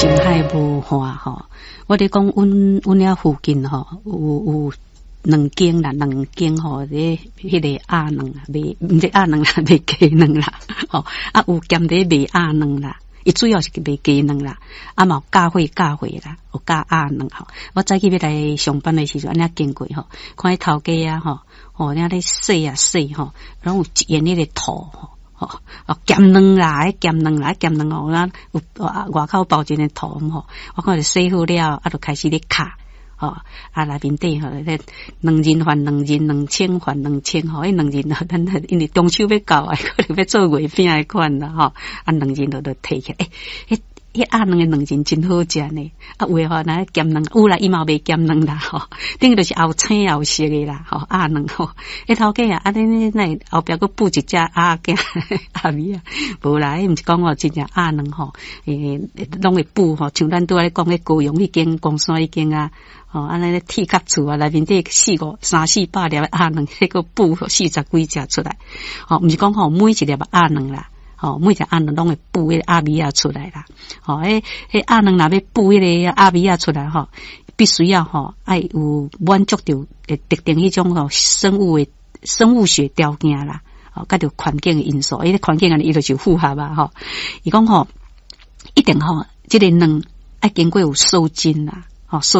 真海无花吼，我咧讲阮遐附近吼有两间吼咧迄个鸭卵啦，卖毋是鸭卵啦，卖鸡卵啦，吼啊有兼咧卖鸭卵啦，伊主要是卖鸡卵啦，啊嘛有教会啦，有教鸭卵吼。我早起要来上班的时阵，安尼经过吼，看迄头家啊吼遐咧洗吼，然后有一沿迄个土吼。咸卵啦，咸卵吼，咱有外口包一个土吼，我看就洗好了，啊，就开始咧卡。啊，内面底吼，咧2人还2人，2000还2000吼，迄2人吼，咱因为中秋要到啊，可能要做月饼的款啦吼，啊2人就摕起来，迄鸭卵的2人真好食呢，啊有诶吼，那咸卵有啦，伊嘛卖咸卵啦吼，等于就是后青后色的啦吼，鸭卵吼，迄头家啊，那后壁佫补一只鸭仔米啊，无啦，迄毋是讲真正鸭卵吼，拢会补吼，像咱拄仔咧讲迄高雄迄间光山迄间啊。安尼咧铁壳厝啊，内面底300-400粒鸭卵，迄个补40几只出来。毋是讲每一粒鸭卵啦，每一只鸭卵拢会补迄个鸭米仔出来啦。迄鸭卵若要补迄个鸭米仔出来必须要爱有满足着特定迄种生物学条件啦，甲着环境的因素，迄个环境伊就是符合啊伊讲一定这个卵爱经过有受精啦。